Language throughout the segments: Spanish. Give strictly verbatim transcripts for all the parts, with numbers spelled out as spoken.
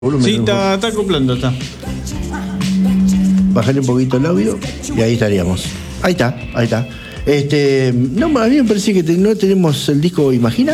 Volumen, Sí, está, está acoplando, está. Bajarle un poquito el audio y ahí estaríamos. Ahí está, ahí está. Este, no, a mí me parece que te- no tenemos el disco Imagina.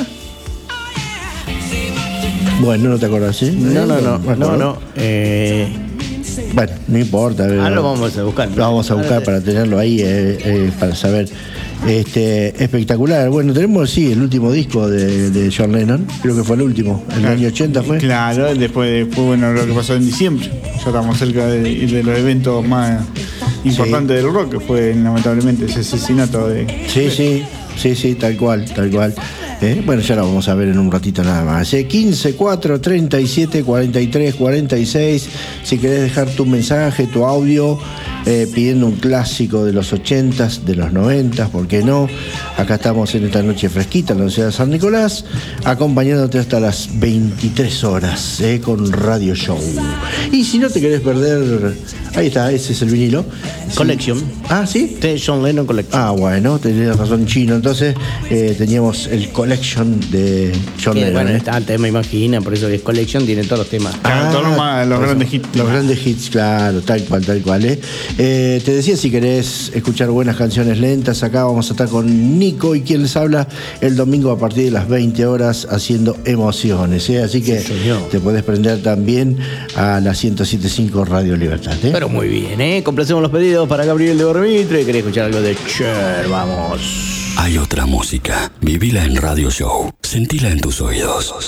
Bueno, no te acordás, ¿sí? No, no, no, Me no, acuerdo. no. Eh, Bueno, no importa. a ver, ahora lo vamos a buscar. Lo vamos a buscar para tenerlo ahí, eh, eh, para saber. Este, espectacular. Bueno, tenemos, sí, el último disco de, de John Lennon. Creo que fue el último. En el Claro. año ochenta fue. Claro, después, después, bueno, lo que pasó en diciembre. Ya estamos cerca de, de los eventos más importantes del rock, que fue lamentablemente ese asesinato de. Sí, sí, sí, sí, tal cual, tal cual. Eh, Bueno, ya lo vamos a ver en un ratito nada más. Eh, quince, cuatro, treinta y siete, cuarenta y tres, cuarenta y seis. Si querés dejar tu mensaje, tu audio, eh, pidiendo un clásico de los ochentas, de los noventas, ¿por qué no? Acá estamos en esta noche fresquita en la ciudad de San Nicolás, acompañándote hasta las veintitrés horas eh, con Radio Show. Y si no te querés perder, ahí está, ese es el vinilo. Collection. Ah, ¿sí? De John Lennon Collection. Ah, bueno, tenías razón, chino. Entonces eh, teníamos el collection de John Que, Lennon. bueno, ¿eh? está el tema Imagina, por eso es Collection, tiene todos los temas. Claro, todos los más- los por grandes eso, hits. Los grandes hits, claro, tal cual, tal cual. ¿eh? Eh, te decía, si querés escuchar buenas canciones lentas, acá vamos a estar con Nico y quien les habla el domingo a partir de las veinte horas haciendo emociones. ¿eh? Así que Sí, señor. te podés prender también a la ciento siete punto cinco Radio Libertad. ¿eh? Pero muy bien, ¿eh? Complacemos los pedidos para Gabriel de Bormitre. ¿Querés escuchar algo de Cher? Vamos. Hay otra música. Vivila en Radio Show. Sentila en tus oídos.